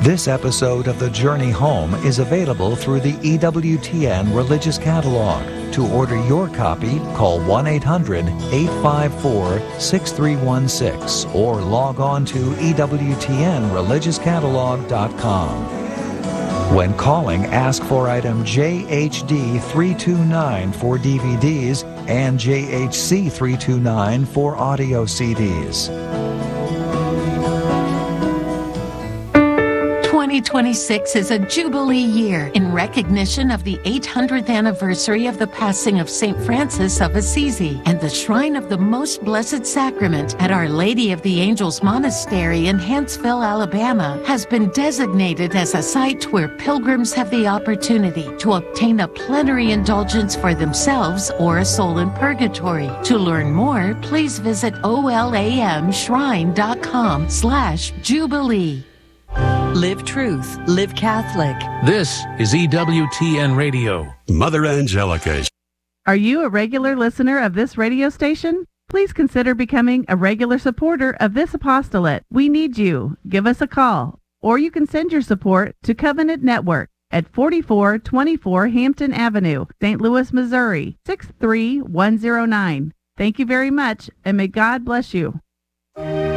This episode of The Journey Home is available through the EWTN Religious Catalog. To order your copy, call 1-800-854-6316 or log on to EWTNReligiousCatalog.com. When calling, ask for item JHD329 for DVDs and JHC329 for audio CDs. 2026 is a Jubilee year in recognition of the 800th anniversary of the passing of St. Francis of Assisi, and the Shrine of the Most Blessed Sacrament at Our Lady of the Angels Monastery in Huntsville, Alabama, has been designated as a site where pilgrims have the opportunity to obtain a plenary indulgence for themselves or a soul in purgatory. To learn more, please visit olamshrine.com/Jubilee. Live Truth, Live Catholic. This is EWTN Radio. Mother Angelica. Are you a regular listener of this radio station? Please consider becoming a regular supporter of this apostolate. We need you. Give us a call, or you can send your support to Covenant Network at 4424 Hampton Avenue, St. Louis, Missouri, 63109. Thank you very much, and may God bless you.